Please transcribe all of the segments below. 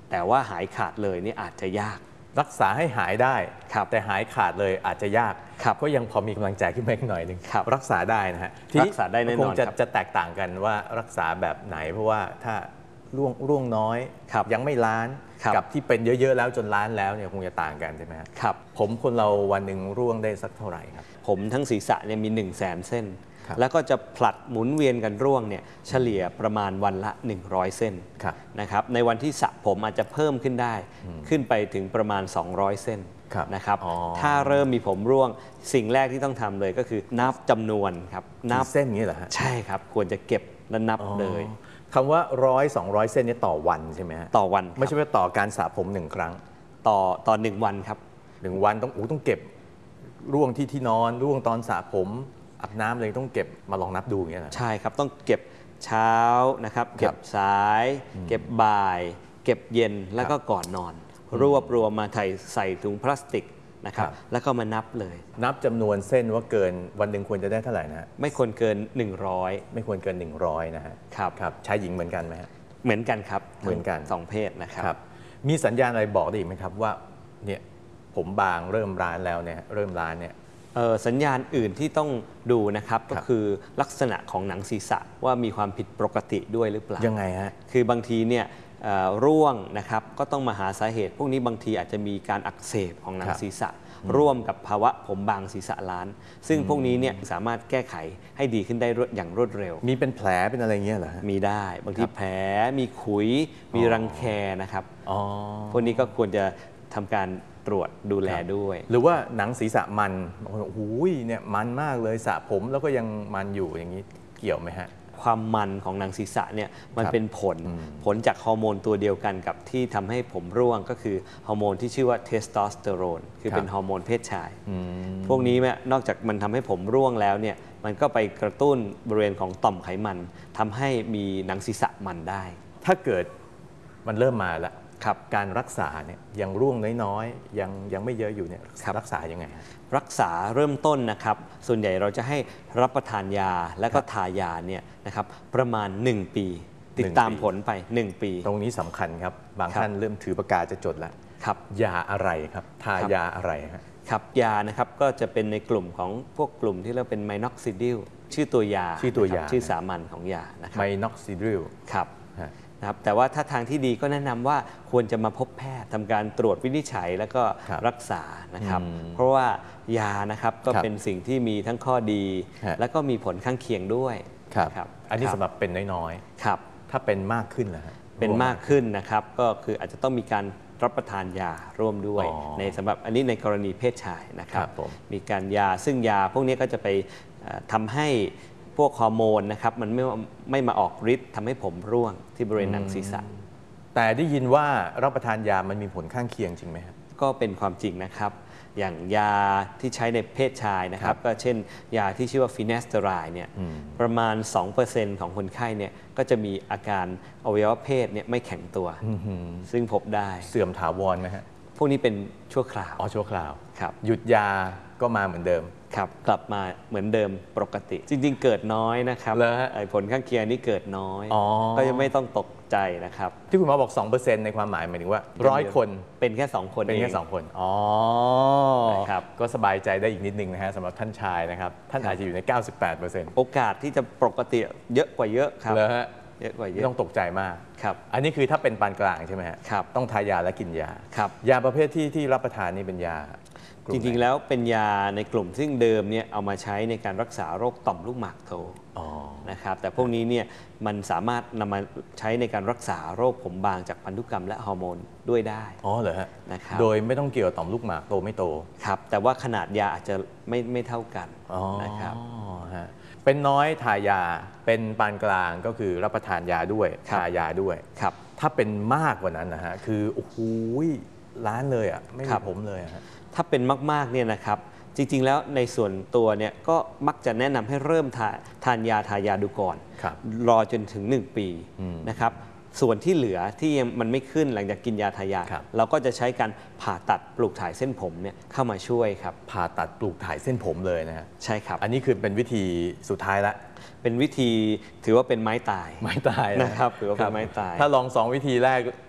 แต่ว่าหายขาดเลยนี่อาจจะยากรักษาให้หายได้แต่หายขาดเลยอาจจะยากก็ยังพอมีกำลังใจขึ้นมาอีกหน่อยหนึ่งรักษาได้นะฮะรักษาได้แน่นอนจะแตกต่างกันว่ารักษาแบบไหนเพราะว่าถ้าร่วงน้อยยังไม่ล้านกับที่เป็นเยอะๆแล้วจนล้านแล้วเนี่ยคงจะต่างกันใช่ไหมครับผมคนเราวันหนึ่งร่วงได้สักเท่าไหร่ครับผมทั้งศีรษะเนี่ยมี100,000 เส้นแล้วก็จะผลัดหมุนเวียนกันร่วงเนี่ยเฉลี่ยประมาณวันละ100 เส้นนะครับในวันที่สระผมอาจจะเพิ่มขึ้นได้ขึ้นไปถึงประมาณ200 เส้นนะครับถ้าเริ่มมีผมร่วงสิ่งแรกที่ต้องทำเลยก็คือนับจำนวนครับนับเส้นนี้เหรอฮะใช่ครับควรจะเก็บและนับเลยคำว่า100-200 เส้นนี้ต่อวันใช่ไหมฮะต่อวันไม่ใช่ว่าต่อการสระผม1 ครั้งต่อ1 วันครับ 1 วันต้องเก็บร่วงที่นอนร่วงตอนสระผมอาบน้ำเลยต้องเก็บมาลองนับดูอย่างเงี้ยใช่ครับต้องเก็บเช้านะครับเก็บสายเก็บบ่ายเก็บเย็นแล้วก็ก่อนนอนรวบรวมมาใส่ถุงพลาสติกนะครับแล้วก็มานับเลยนับจำนวนเส้นว่าเกินวันหนึ่งควรจะได้เท่าไหร่นะไม่ควรเกิน100 ไม่ควรเกิน100นะฮะครับชายหญิงเหมือนกันไหมฮะเหมือนกันครับเหมือนกัน 2 เพศนะครับมีสัญญาณอะไรบอกได้อีกไหมครับว่าเนี่ยผมบางเริ่มร้านแล้วเนี่ยเริ่มร้านเนี่ยสัญญาณอื่นที่ต้องดูนะครับก็คือลักษณะของหนังศีรษะว่ามีความผิดปกติด้วยหรือเปล่ายังไงฮะคือบางทีเนี่ยร่วงนะครับก็ต้องมาหาสาเหตุพวกนี้บางทีอาจจะมีการอักเสบของหนังศีรษะร่วมกับภาวะผมบางศีรษะล้านซึ่งพวกนี้เนี่ยสามารถแก้ไขให้ดีขึ้นได้อย่างรวดเร็วมีเป็นแผลเป็นอะไรเงี้ยเหรอฮะมีได้บางทีแผลมีขุยมีรังแคนะครับพวกนี้ก็ควรจะทำการตรวจดูแลด้วยหรือว่าหนังศีรษะมันโอ้โหเนี่ยมันมากเลยสระผมแล้วก็ยังมันอยู่อย่างนี้เกี่ยวไหมฮะความมันของหนังศีรษะเนี่ยมันเป็นผลจากฮอร์โมนตัวเดียวกันกับที่ทำให้ผมร่วงก็คือฮอร์โมนที่ชื่อว่าเทสโทสเตอโรนคือเป็นฮอร์โมนเพศชายพวกนี้นอกจากมันทำให้ผมร่วงแล้วเนี่ยมันก็ไปกระตุ้นบริเวณของต่อมไขมันทำให้มีหนังศีรษะมันได้ถ้าเกิดมันเริ่มมาแล้วการรักษาเนี่ยยังร่วงน้อยๆยังไม่เยอะอยู่เนี่ยรักษายังไงรักษาเริ่มต้นนะครับส่วนใหญ่เราจะให้รับประทานยาและก็ทายาเนี่ยนะครับประมาณ1 ปีติดตามผลไป1 ปีตรงนี้สำคัญครับบางท่านเริ่มถือปากกาจะจดแล้วยาอะไรครับทายาอะไรครับยานะครับก็จะเป็นในกลุ่มของพวกกลุ่มที่เรียกเป็นไมน็อกซิดิลชื่อตัวยาชื่อสามัญของยานะครับไมน็อกซิดิลครับนะครับแต่ว่าถ้าทางที่ดีก็แนะนำว่าควรจะมาพบแพทย์ทำการตรวจวินิจฉัยแล้วก็รักษานะครับเพราะว่ายานะครับก็เป็นสิ่งที่มีทั้งข้อดีแล้วก็มีผลข้างเคียงด้วยครับอันนี้สำหรับเป็นน้อยๆครับถ้าเป็นมากขึ้นล่ะเป็นมากขึ้นนะครับก็คืออาจจะต้องมีการรับประทานยาร่วมด้วยในสำหรับอันนี้ในกรณีเพศชายนะครับมีการยาซึ่งยาพวกนี้ก็จะไปทำให้พวกฮอร์โมนนะครับมันไม่มาออกฤทธิ์ทำให้ผมร่วงที่บริเวณหนังศีรษะแต่ได้ยินว่ารับประทานยามันมีผลข้างเคียงจริงไหมครับก็เป็นความจริงนะครับอย่างยาที่ใช้ในเพศชายนะครับก็เช่นยาที่ชื่อว่าฟินาสเตอไรด์เนี่ยประมาณ 2% ของคนไข้เนี่ยก็จะมีอาการอวัยวะเพศเนี่ยไม่แข็งตัวซึ่งพบได้เสื่อมถาวรไหมฮะพวกนี้เป็นชั่วคราวชั่วคราวครับหยุดยาก็มาเหมือนเดิมครับกลับมาเหมือนเดิมปกติจริงๆเกิดน้อยนะครับผลข้างเคียงนี้เกิดน้อยก็ยังไม่ต้องตกใจนะครับที่คุณหมอบอก 2% ในความหมายหมายถึงว่า100 คนเป็นแค่2 คนเป็นแค่2 คนครับก็สบายใจได้อีกนิดนึงนะฮะสำหรับท่านชายนะครับท่านอาจจะอยู่ใน 98% โอกาสที่จะปกติเยอะกว่าเยอะครับเลยฮะเยอะกว่าเยอะไม่ต้องตกใจมากครับอันนี้คือถ้าเป็นปานกลางใช่ไหมครับต้องทายาและกินยาครับยาประเภทที่รับประทานนี่เป็นยาจริงๆแล้วเป็นยาในกลุ่มซึ่งเดิมเนี่ยเอามาใช้ในการรักษาโรคต่อมลูกหมากโตนะครับแต่พวกนี้เนี่ยมันสามารถนำมาใช้ในการรักษาโรคผมบางจากพันธุกรรมและฮอร์โมนด้วยได้เหรอฮะนะครับโดยไม่ต้องเกี่ยวกับต่อมลูกหมากโตไม่โตครับแต่ว่าขนาดยาอาจจะไม่เท่ากันนะครับเป็นน้อยทายาเป็นปานกลางก็คือรับประทานยาด้วยทายาด้วยครับถ้าเป็นมากกว่านั้นนะฮะคือโอ้โหล้านเลยอ่ะไม่มีผมเลยฮะถ้าเป็นมากๆเนี่ยนะครับจริงๆแล้วในส่วนตัวเนี่ยก็มักจะแนะนำให้เริ่มทานยาทายาดูก่อนรอจนถึง1 ปีนะครับส่วนที่เหลือที่มันไม่ขึ้นหลังจากกินยาทายาเราก็จะใช้การผ่าตัดปลูกถ่ายเส้นผมเนี่ยเข้ามาช่วยครับผ่าตัดปลูกถ่ายเส้นผมเลยนะฮะใช่ครับอันนี้คือเป็นวิธีสุดท้ายละเป็นวิธีถือว่าเป็นไม้ตายนะครับถือว่าเป็นไม้ตายถ้าลอง2 วิธีแรก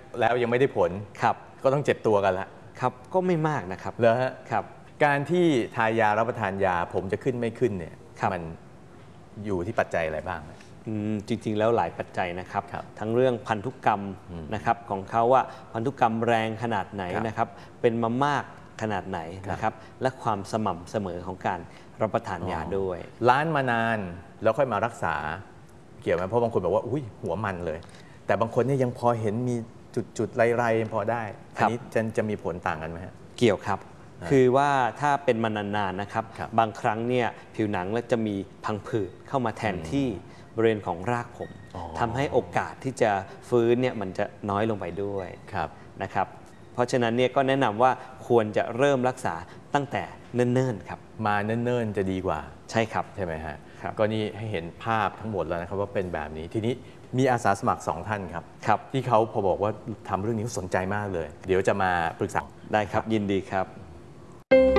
แล้วยังไม่ได้ผลครับก็ต้องเจ็บตัวกันละครับก็ไม่มากนะครับเหรอฮะครับการที่ทายารับประทานยาผมจะขึ้นไม่ขึ้นเนี่ยมันอยู่ที่ปัจจัยอะไรบ้างจริงๆแล้วหลายปัจจัยนะครับทั้งเรื่องพันธุกรรมนะครับของเขาว่าพันธุกรรมแรงขนาดไหนนะครับเป็นมามากขนาดไหนนะครับและความสม่ำเสมอของการรับประทานยาด้วยล้านมานานแล้วค่อยมารักษาเกี่ยวไหมเพราะบางคนบอกว่าอุ้ยหัวมันเลยแต่บางคนเนี่ยยังพอเห็นมีจุดๆไรๆพอได้อันนี้จะมีผลต่างกันไหมฮะเกี่ยวครับคือว่าถ้าเป็นมานานๆนะครับบางครั้งเนี่ยผิวหนังแล้วจะมีพังผืดเข้ามาแทนที่บริเวณของรากผมทำให้โอกาสที่จะฟื้นเนี่ยมันจะน้อยลงไปด้วยนะครับเพราะฉะนั้นเนี่ยก็แนะนำว่าควรจะเริ่มรักษาตั้งแต่เนิ่นๆครับมาเนิ่นๆจะดีกว่าใช่ครับใช่ไหมฮะก็นี่ให้เห็นภาพทั้งหมดแล้วนะครับว่าเป็นแบบนี้ทีนี้มีอาสาสมัคร2ท่านครับที่เขาพอบอกว่าทำเรื่องนี้สนใจมากเลยเดี๋ยวจะมาปรึกษาได้ครับยินดีครับ